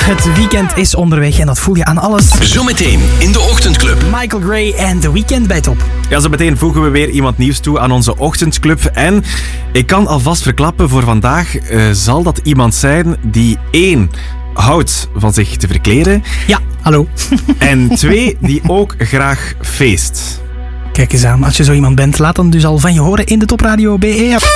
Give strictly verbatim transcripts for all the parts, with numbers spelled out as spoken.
het weekend is onderweg en dat voel je aan alles. Zometeen in de Ochtendclub. Michael Gray en The Weeknd bij Top. Ja, zo meteen voegen we weer iemand nieuws toe aan onze Ochtendclub. En ik kan alvast verklappen, voor vandaag uh, zal dat iemand zijn die één houdt van zich te verkleden. Ja, hallo. En twee, die ook graag feest. Kijk eens aan, als je zo iemand bent, laat dan dus al van je horen in de Topradio B E app.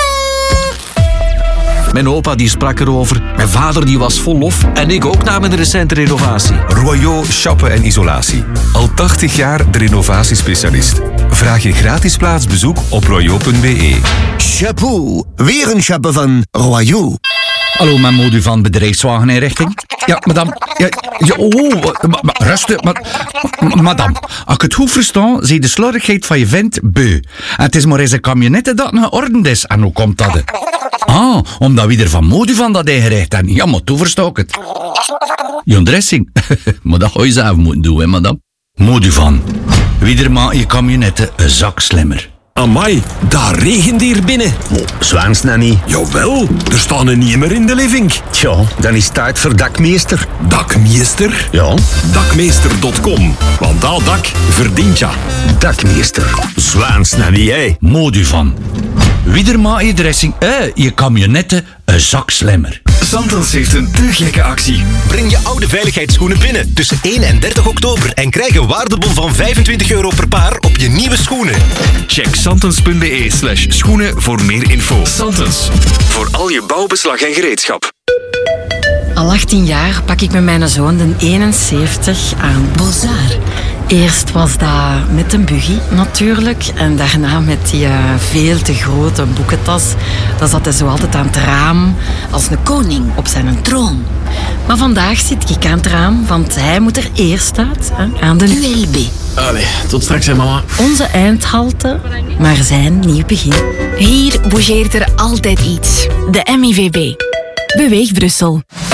Mijn opa die sprak erover, mijn vader die was vol lof en ik ook na mijn recente renovatie. Royaux Chappen en Isolatie. Al tachtig jaar de renovatiespecialist. Vraag je gratis plaatsbezoek op royaux punt b e. Chapeau, weer een chapeau van Royaux. Hallo, mijn modu van bedrijfswageninrichting. Ja, madame. Ja, ja, oh, ma, ma, rustig. Ma, ma, madame, als ik het goed verstaan, zie je de slordigheid van je vent beu. En het is maar eens een camionette dat geordend is. En hoe komt dat? Ah, omdat we er van modu van dat ingericht hebben. Ja, maar toen versta ik het. Je dressing. Maar dat ga je zelf moeten doen, hè, madame. Modu van. Wie er maakt je camionette een zak slimmer. Amai, daar regent hier binnen. Oh, zwaans nou niet. Jawel, er staan een niemer in de living. Tja, dan is het tijd voor dakmeester. Dakmeester? Ja. Dakmeester punt com. Want dat dak verdient ja. Dakmeester. Zwaans nou niet, hè. Modu van. Wie er maakt je dressing, eh, je camionette een zak slimmer. Santens heeft een te gekke actie. Breng je oude veiligheidsschoenen binnen tussen één en dertig oktober en krijg een waardebon van vijfentwintig euro per paar op je nieuwe schoenen. Check santens punt b e slash schoenen voor meer info. Santens, voor al je bouwbeslag en gereedschap. Al achttien jaar pak ik met mijn zoon de eenenzeventig aan Bozar. Eerst was dat met een buggy natuurlijk en daarna met die uh, veel te grote boekentas. Dan zat hij zo altijd aan het raam als een koning op zijn troon. Maar vandaag zit ik aan het raam, want hij moet er eerst uit, hè, aan de U L B. Allee, tot straks hè mama. Onze eindhalte, maar zijn nieuw begin. Hier bougeert er altijd iets. De M I V B. Beweeg Brussel.